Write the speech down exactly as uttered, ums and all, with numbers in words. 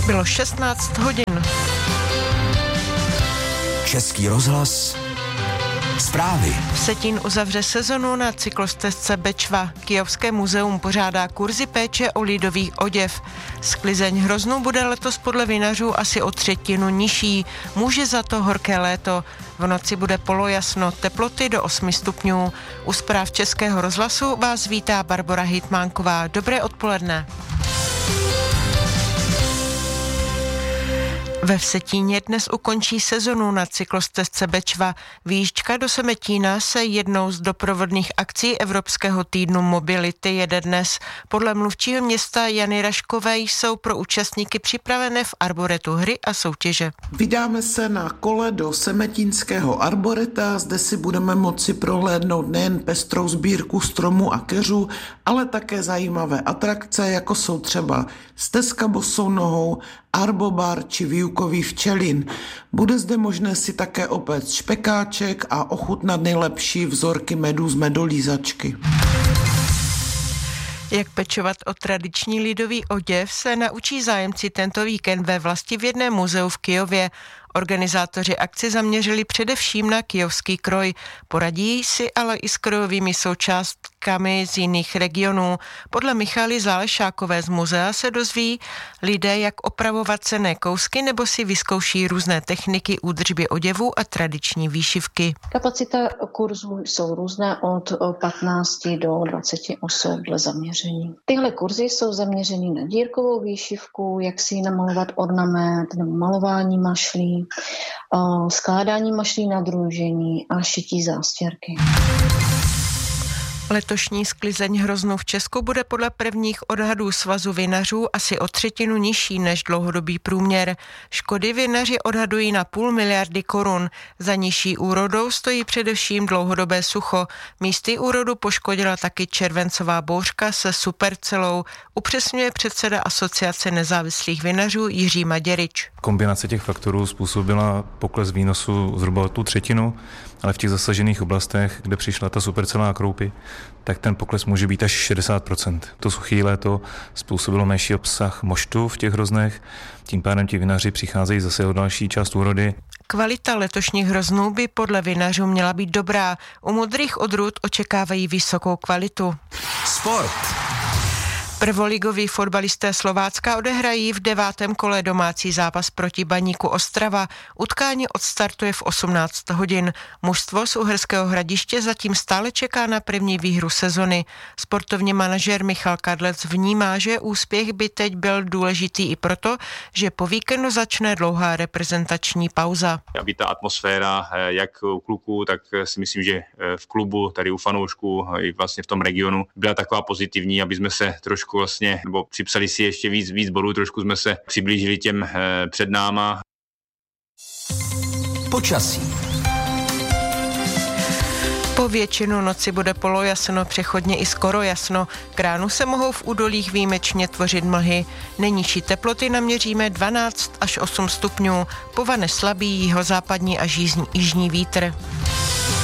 Bylo šestnáct hodin. Český rozhlas. Zprávy. Vsetín uzavře sezonu na cyklostezce Bečva. Kyjovské muzeum pořádá kurzy péče o lidový oděv. Sklizeň hroznů bude letos podle vinařů asi o třetinu nižší. Může za to horké léto. V noci bude polojasno, teploty do osmi stupňů. U zpráv Českého rozhlasu vás vítá Barbora Hitmánková. Dobré odpoledne. Ve Vsetíně dnes ukončí sezonu na cyklostezce Bečva. Výjížďka do Semetína se jednou z doprovodných akcí Evropského týdnu mobility jede dnes. Podle mluvčího města Jany Raškové jsou pro účastníky připravené v arboretu hry a soutěže. Vydáme se na kole do Semetínského arboreta, zde si budeme moci prohlédnout nejen pestrou sbírku stromů a keřů, ale také zajímavé atrakce, jako jsou třeba stezka bosou nohou, arbobar či výukový včelin. Bude zde možné si také opéct špekáček a ochutnat nejlepší vzorky medu z medolízačky. Jak pečovat o tradiční lidový oděv se naučí zájemci tento víkend ve Vlastivědném muzeu v Kyjově. Organizátoři akci zaměřili především na kyjovský kroj. Poradí si ale i s krojovými součástkami z jiných regionů. Podle Michaly Zálešákové z muzea se dozví lidé, jak opravovat cenné kousky nebo si vyzkouší různé techniky údržby oděvu a tradiční výšivky. Kapacita kurzů jsou různé od patnácti do dvaceti osob dle zaměření. Tyhle kurzy jsou zaměřeny na dírkovou výšivku, jak si namalovat ornament nebo malování mašlí, skládání mašlí na družení a šití zástěrky. Letošní sklizeň hroznů v Česku bude podle prvních odhadů Svazu vinařů asi o třetinu nižší než dlouhodobý průměr. Škody vinaři odhadují na půl miliardy korun. Za nižší úrodou stojí především dlouhodobé sucho. Místy úrodu poškodila taky červencová bouřka se supercelou, upřesňuje předseda Asociace nezávislých vinařů Jiří Maděryč. Kombinace těch faktorů způsobila pokles výnosu zhruba o tu třetinu, ale v těch zasažených oblastech, kde přišla ta supercelá kroupy, tak ten pokles může být až šedesát procent. To suchý léto způsobilo menší obsah moštu v těch hroznech, tím pádem ti vinaři přicházejí zase o další část úrody. Kvalita letošních hroznů by podle vinařů měla být dobrá. U modrých odrůd očekávají vysokou kvalitu. Sport. Prvoligoví fotbalisté Slovácka odehrají v devátém kole domácí zápas proti Baníku Ostrava. Utkání odstartuje v osmnáct hodin. Mužstvo z Uherského Hradiště zatím stále čeká na první výhru sezony. Sportovní manažer Michal Kadlec vnímá, že úspěch by teď byl důležitý i proto, že po víkendu začne dlouhá reprezentační pauza. Aby ta atmosféra, jak u kluků, tak si myslím, že v klubu, tady u fanoušků i vlastně v tom regionu byla taková pozitivní, aby jsme se trošku vlastně, nebo připsali si ještě víc, víc bodů, trošku jsme se přiblížili těm eh, před náma. Počasí. Po většinu noci bude polojasno, přechodně i skoro jasno. K ránu se mohou v údolích výjimečně tvořit mlhy. Nejnižší teploty naměříme dvanáct až osm stupňů. Povane slabý jihozápadní až jižní vítr.